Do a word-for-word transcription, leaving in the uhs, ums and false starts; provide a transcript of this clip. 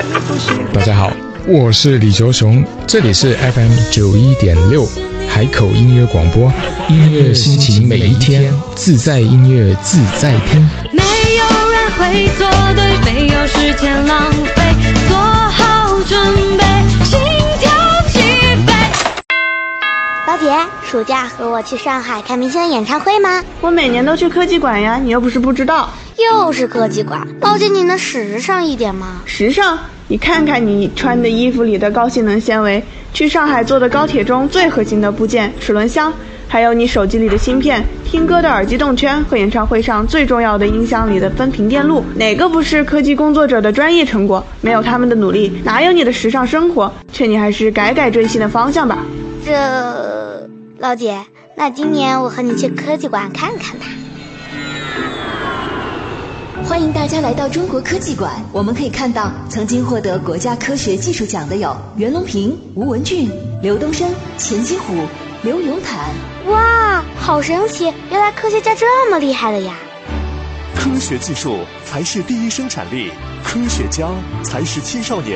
大家好，我是李卓雄，这里是 F M 九一点六海口音乐广播，音乐心情每一天，自在音乐自在听。 没有人会做对，没有时间浪费，做好准备，心跳起飞。 老姐，暑假和我去上海看明星的演唱会吗？ 我每年都去科技馆呀，你又不是不知道。 又是科技馆，老姐你能时尚一点吗？ 时尚？你看看你穿的衣服里的高性能纤维，去上海坐的高铁中最核心的部件齿轮箱，还有你手机里的芯片，听歌的耳机动圈和演唱会上最重要的音箱里的分频电路，哪个不是科技工作者的专业成果？没有他们的努力，哪有你的时尚生活？劝你还是改改追星的方向吧。 这，老姐，那今年我和你去科技馆看看吧。 欢迎大家来到中国科技馆，我们可以看到曾经获得国家科学技术奖的有袁隆平、吴文俊、刘东升、钱基虎、刘永坦。 哇，好神奇，原来科学家这么厉害了呀。 科学技术才是第一生产力，科学家才是青少年